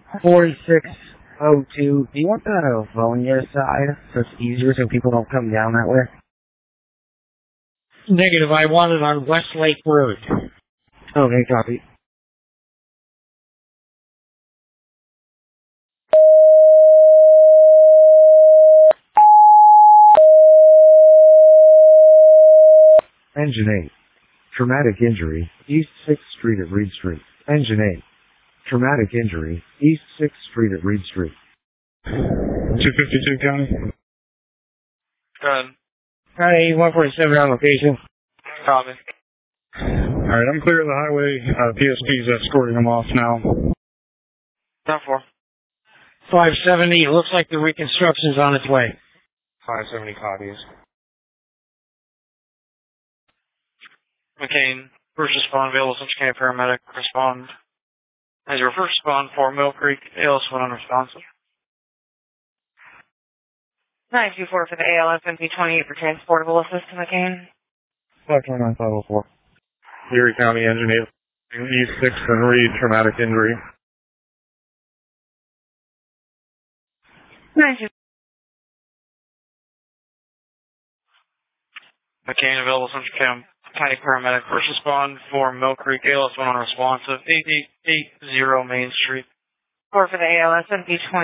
4602. Do you want the phone your side so it's easier so people don't come down that way? Negative, I want it on Westlake Road. Okay, copy. Engine 8. Traumatic injury, East 6th Street at Reed Street. Engine 8. Traumatic injury, East 6th Street at Reed Street. 252 County. Go ahead. County 147 on location. Copy. Alright, I'm clear of the highway. PSP's escorting them off now. 10-4. 570, it looks like the reconstruction's on its way. 570 copies. McCain, first respond, available Central County paramedic, respond. As your first respond for Mill Creek, ALS went unresponsive. 924 for the ALS MP28 for transportable assistant, McCain. 529-504. Erie County Engine 8, East 6th and Reed, traumatic injury. 924. McCain, available Central County paramedic, first respond for Mill Creek, ALS went unresponsive. 8880 Main Street. 4 for the ALS MP28.